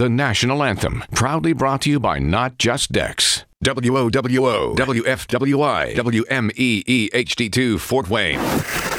the national anthem, proudly brought to you by Not Just Decks. WOWO, WFWI, WMEE HD2 Fort Wayne.